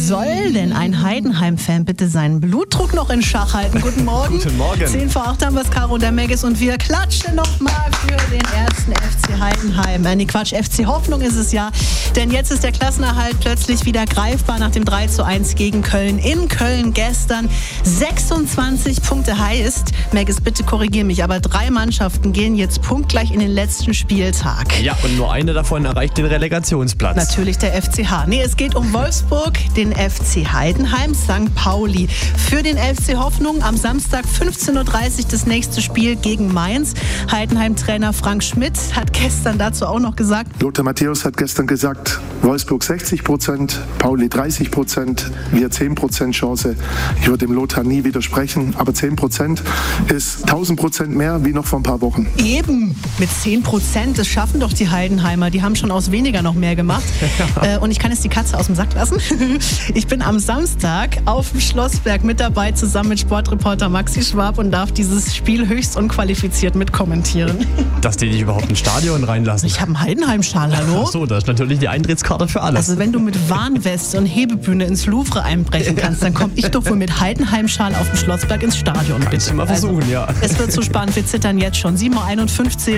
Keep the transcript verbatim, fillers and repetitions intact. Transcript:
soll denn ein Heidenheim-Fan bitte seinen Blutdruck noch in Schach halten? Guten Morgen. Guten Morgen. zehn vor acht haben wir es, Caro, der Megis und wir klatschen nochmal für den ersten F C Heidenheim. Äh, nee, Quatsch, F C Hoffnung ist es ja. Denn jetzt ist der Klassenerhalt plötzlich wieder greifbar nach dem drei zu eins gegen Köln. In Köln gestern sechsundzwanzig Punkte heißt, Megis, bitte korrigier mich, aber drei Mannschaften gehen jetzt punktgleich in den letzten Spieltag. Ja, und nur eine davon erreicht den Relegationsplatz. Natürlich der F C H. Nee, es geht um Wolfsburg, den F C Heidenheim, Sankt Pauli. Für den F C Hoffnung am Samstag fünfzehn Uhr dreißig das nächste Spiel gegen Mainz. Heidenheim-Trainer Frank Schmidt hat gestern dazu auch noch gesagt: Lothar Matthäus hat gestern gesagt, Wolfsburg sechzig Prozent, Pauli dreißig Prozent, wir zehn Prozent Chance. Ich würde dem Lothar nie widersprechen, aber zehn Prozent ist tausend Prozent mehr wie noch vor ein paar Wochen. Eben, mit zehn Prozent, das schaffen doch die Heidenheimer. Die haben schon aus weniger noch mehr gemacht. äh, und ich kann jetzt die Katze aus dem Sack lassen. Ich bin am Samstag auf dem Schlossberg mit dabei, zusammen mit Sportreporter Maxi Schwab, und darf dieses Spiel höchst unqualifiziert mitkommentieren. Dass die dich überhaupt ins Stadion reinlassen. Ich habe einen Heidenheim-Schal, hallo? Ach so, das ist natürlich die Eintrittskarte für alles. Also wenn du mit Warnweste und Hebebühne ins Louvre einbrechen kannst, dann komme ich doch wohl mit Heidenheim-Schal auf dem Schlossberg ins Stadion. Kannst du mal versuchen, also, ja. Es wird so spannend, wir zittern jetzt schon. sieben Uhr einundfünfzig